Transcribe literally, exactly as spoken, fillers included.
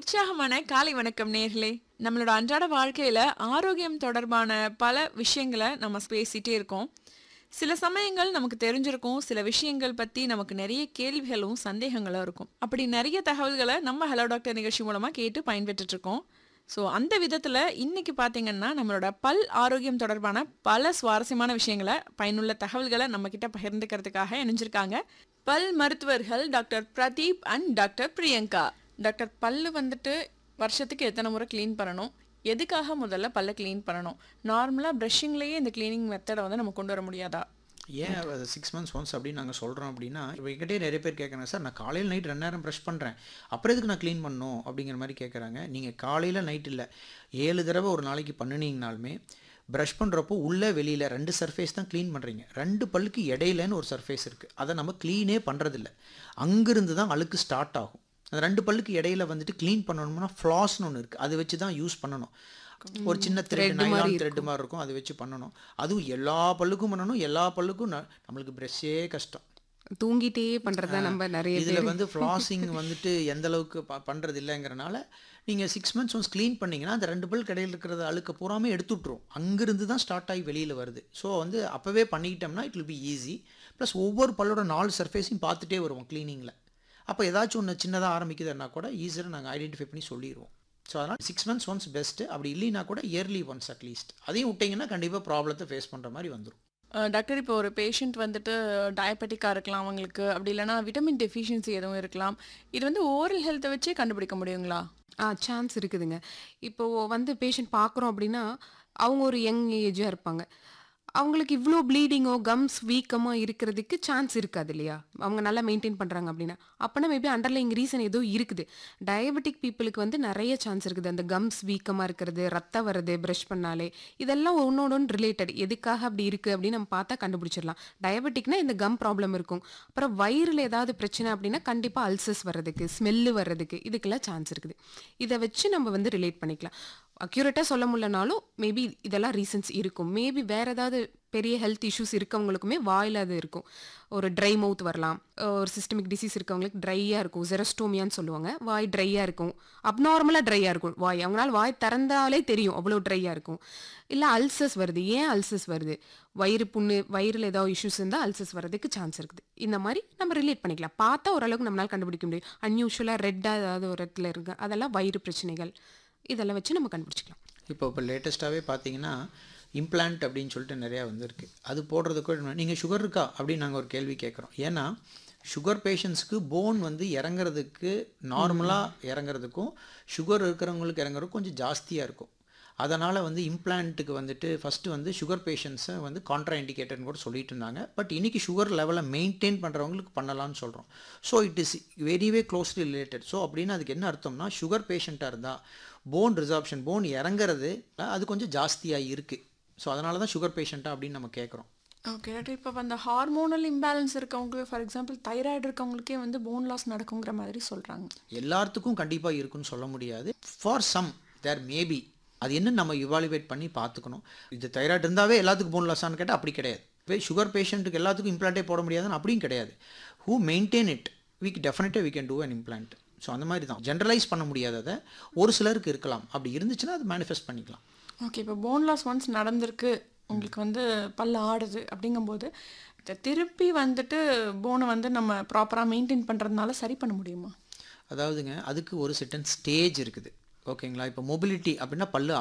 உற்சாகமான காலை வணக்கம் நேர்களே. நம்மளோட அன்றாட வாழ்க்கையில ஆரோக்கியம் தொடர்பான பல விஷயங்கள நம்ம பேசிட்டே இருக்கோம். சில சமயங்கள் நமக்கு தெரிஞ்சிருக்கும். சில விஷயங்கள் பத்தி நமக்கு நிறைய கேள்விகளும், சந்தேகங்களும் இருக்கும். அப்படி நிறைய தகவல்கள நம்ம ஹலோ டாக்டர் நிகழ்ச்சி மூலமா கேட்டு பயன்பெற்றுட்டு இருக்கோம். ஸோ அந்த விதத்துல இன்னைக்கு பார்த்தீங்கன்னா, நம்மளோட பல் ஆரோக்கியம் தொடர்பான பல சுவாரஸ்யமான விஷயங்கள, பயனுள்ள தகவல்கள நம்ம கிட்ட பகிர்ந்துக்கிறதுக்காக இணைஞ்சிருக்காங்க. பல் மருத்துவர்கள் doctor Pradeep and doctor Priyanka. Doctor பல்லு வந்துட்டு வருஷத்துக்கு எத்தனை முறை க்ளீன் பண்ணணும்? எதுக்காக முதல்ல பல்ல க்ளீன் பண்ணணும்? நார்மலா பிரஷிங்லேயே இந்த க்ளீனிங் மெத்தட வந்து நம்ம கொண்டு வர முடியாதா? ஏன் அது சிக்ஸ் மந்த்ஸ் ஒன்ஸ் அப்படின்னு நாங்கள் சொல்கிறோம் அப்படின்னா, இப்போ என்கிட்டயே நிறைய பேர் கேட்குறாங்க, சார் நான் காலையில் நைட் ரெண்டு நேரம் ப்ரஷ் பண்ணுறேன், அப்புறம் எதுக்கு நான் க்ளீன் பண்ணணும் அப்படிங்கிற மாதிரி கேட்குறாங்க. நீங்கள் காலையில் நைட் இல்லை, ஏழு தடவை ஒரு நாளைக்கு பண்ணினீங்கனாலுமே ப்ரஷ் பண்ணுறப்போ உள்ளே வெளியில் ரெண்டு சர்ஃபேஸ் தான் க்ளீன் பண்ணுறீங்க. ரெண்டு பல்லுக்கு இடையிலன்னு ஒரு சர்ஃபேஸ் இருக்குது, அதை நம்ம க்ளீனே பண்ணுறதில்ல. அங்கேருந்து தான் அழுக்கு ஸ்டார்ட் ஆகும். அந்த ரெண்டு பல்லுக்கு இடையில வந்துட்டு க்ளீன் பண்ணணும்னா ஃப்ளாஸ்னு ஒன்று இருக்குது, அதை வச்சு தான் யூஸ் பண்ணணும். ஒரு சின்ன த்ரெட், நைலான் த்ரெட் மாதிரி இருக்கும், அதை வச்சு பண்ணணும். அதுவும் எல்லா பல்லுக்கும் பண்ணணும். எல்லா பல்லுக்கும் ந- நம்மளுக்கு ப்ரெஷ்ஷே கஷ்டம். தூங்கிட்டே பண்றதா நம்ம நிறைய இதில் பேர் வந்து ஃப்ளாசிங் வந்துட்டு எந்த அளவுக்கு ப பண்ணுறது இல்லைங்கிறனால நீங்கள் சிக்ஸ் மந்த்ஸ் ஒன்ஸ் க்ளீன் பண்ணிங்கன்னா அந்த ரெண்டு பல் கடையில் இருக்கிறத அழுக்க பூராமே எடுத்து விட்ரும். அங்கேருந்து தான் ஸ்டார்ட் ஆகி வெளியில் வருது. ஸோ வந்து அப்போவே பண்ணிக்கிட்டோம்னா it will be easy. Plus ஒவ்வொரு பல்லோட நாலு சர்ஃபேஸையும் பார்த்துட்டே வருவோம் க்ளீனிங்கில். அப்போ ஏதாச்சும் ஒன்று சின்னதாக ஆரம்பிக்குதுன்னா கூட ஈஸியாக நாங்கள் ஐடென்டிஃபை பண்ணி சொல்லிடுவோம். ஸோ அதனால் சிக்ஸ் மந்த்ஸ் ஒன்ஸ் பெஸ்ட்டு. அப்படி இல்லைன்னா கூட இயர்லி ஒன்ஸ் அட்லீஸ்ட் அதையும் விட்டிங்கன்னா கண்டிப்பாக ப்ராப்ளத்தை ஃபேஸ் பண்ணுற மாதிரி வந்துடும். அஹ் டாக்டர், இப்போ ஒரு பேஷண்ட் வந்துட்டு டயபெட்டிக்காக இருக்கலாம் அவங்களுக்கு, அப்படி இல்லைன்னா விட்டமின் டெஃபிஷியன்சி எதுவும் இருக்கலாம். இது வந்து ஓரல் ஹெல்த்தை வச்சே கண்டுபிடிக்க முடியுங்களா? ஆ சான்ஸ் இருக்குதுங்க. இப்போ வந்து பேஷண்ட் பார்க்குறோம் அப்படின்னா அவங்க ஒரு யங் ஏஜாக இருப்பாங்க. அவங்களுக்கு இவ்வளோ ப்ளீடிங்கோ கம்ஸ் வீக்கமாக இருக்கிறதுக்கு சான்ஸ் இருக்காது இல்லையா? அவங்க நல்லா மெயின்டைன் பண்ணுறாங்க அப்படின்னா அப்போனா மேபி அண்டர்லைங் ரீசன் ஏதோ இருக்குது. டயபெட்டிக் பீப்புளுக்கு வந்து நிறைய சான்ஸ் இருக்குது. அந்த கம்ஸ் வீக்கமாக இருக்கிறது, ரத்தம் வருது ப்ரஷ் பண்ணாலே, இதெல்லாம் ஒன்னோட ஒன்று ரிலேட்டட். எதுக்காக அப்படி இருக்குது அப்படின்னு நம்ம பார்த்தா கண்டுபிடிச்சிடலாம். டயபெட்டிக்னா இந்த கம் ப்ராப்ளம் இருக்கும். அப்புறம் வயிறில் ஏதாவது பிரச்சனை அப்படின்னா கண்டிப்பாக அல்சர்ஸ் வர்றதுக்கு, ஸ்மெல்லு வர்றதுக்கு, இதுக்கெல்லாம் சான்ஸ் இருக்குது. இதை வச்சு நம்ம வந்து ரிலேட் பண்ணிக்கலாம். அக்யூரேட்டாக சொல்ல முடியலனாலும் மேபி இதெல்லாம் ரீசன்ஸ் இருக்கும். மேபி வேறு ஏதாவது பெரிய ஹெல்த் இஷ்யூஸ் இருக்கவங்களுக்குமே வாயில் அது இருக்கும். ஒரு ட்ரை மவுத் வரலாம். ஒரு சிஸ்டமிக் டிசீஸ் இருக்கவங்களுக்கு ட்ரையாக இருக்கும், ஜெரஸ்டோமியான்னு சொல்லுவாங்க. வாய் ட்ரையாக இருக்கும், அப்நார்மலாக ட்ரையாக இருக்கும் வாய். அவங்களால வாய் திறந்தாலே தெரியும் அவ்வளோ ட்ரையாக இருக்கும். இல்லை அல்சர்ஸ் வருது. ஏன் அல்சர்ஸ் வருது? வயிறு புண்ணு, வயிறில் ஏதாவது இஷ்யூஸ் இருந்தால் அல்சர்ஸ் வர்றதுக்கு சான்ஸ் இருக்குது. இந்த மாதிரி நம்ம ரிலேட் பண்ணிக்கலாம். பார்த்தா ஓரளவுக்கு நம்மளால் கண்டுபிடிக்க முடியும். அன்யூஷுவலாக ரெட்டாக ஏதாவது ஒரு இடத்துல இருக்கு, அதெல்லாம் வயிறு பிரச்சனைகள். இதெல்லாம் வச்சு நம்ம கண்டுபிடிச்சிக்கலாம். இப்போ இப்போ லேட்டஸ்ட்டாகவே பார்த்தீங்கன்னா இம்ப்ளான்ட் அப்படின்னு சொல்லிட்டு நிறையா வந்திருக்கு. அது போடுறதுக்கு நீங்கள் சுகர் இருக்கா அப்படின்னு நாங்கள் ஒரு கேள்வி கேட்குறோம். ஏன்னா சுகர் பேஷண்ட்ஸ்க்கு போன் வந்து இறங்குறதுக்கு நார்மலாக இறங்குறதுக்கும் சுகர் இருக்கிறவங்களுக்கு இறங்குறதுக்கும் கொஞ்சம் ஜாஸ்தியாக இருக்கும். அதனால் வந்து இம்ப்ளான்ட்டுக்கு வந்துட்டு ஃபஸ்ட்டு வந்து சுகர் பேஷண்ட்ஸை வந்து கான்ட்ரா இண்டிகேட்டர்னு கூட சொல்லிட்டு இருந்தாங்க. பட் இன்றைக்கி சுகர் லெவலை மெயின்டைன் பண்ணுறவங்களுக்கு பண்ணலான்னு சொல்கிறோம். So it is வெரிவே closely related. So அப்படின்னு அதுக்கு என்ன அர்த்தம்னா, சுகர் பேஷண்ட்டாக இருந்தால் போன் ரிசார்ப்ஷன், போன் இறங்குறது அது கொஞ்சம் ஜாஸ்தியாக இருக்குது. ஸோ அதனால தான் சுகர் பேஷண்ட்டாக அப்படின்னு நம்ம கேட்குறோம். ஓகே டாக்டர், இப்போ அந்த ஹார்மோனல் இம்பேலன்ஸ் இருக்கவங்களுக்கு, ஃபார் எக்ஸாம்பிள் தைராய்டு இருக்கவங்களுக்கே வந்து போன் லாஸ் நடக்குங்கிற மாதிரி சொல்கிறாங்க. எல்லாத்துக்கும் கண்டிப்பாக இருக்குன்னு சொல்ல முடியாது. For some there maybe. அது என்ன நம்ம இவாலுவேட் பண்ணி பார்த்துக்கணும். இது தைராய்டு இருந்தாவே எல்லாத்துக்கும் போன் லாஸான்னு கேட்டால் அப்படி கிடையாது. இப்போ சுகர் பேஷண்ட்டுக்கு எல்லாத்துக்கும் இம்ப்ளான்ட்டே போட முடியாதுன்னு அப்படியும் கிடையாது. ஹூ மெயின்டைன் இட் வீக் டெஃபினட்டாக we can do an implant. So அந்த மாதிரி தான், ஜென்ரலைஸ் பண்ண முடியாததை ஒரு சிலருக்கு இருக்கலாம். அப்படி இருந்துச்சுன்னா அது மேனிஃபெஸ்ட் பண்ணிக்கலாம். ஓகே, இப்போ போன் லாஸ் ஒன்ஸ் நடந்திருக்கு, உங்களுக்கு வந்து பல்ல ஆடுது அப்படிங்கும்போது இத திருப்பி வந்துட்டு போனை வந்து நம்ம ப்ராப்பராக மெயின்டைன் பண்ணுறதுனால சரி பண்ண முடியுமா? அதாவதுங்க அதுக்கு ஒரு செட்டன் ஸ்டேஜ் இருக்குது. ஓகேங்களா? இப்போ மொபிலிட்டி அப்படின்னா பல்லு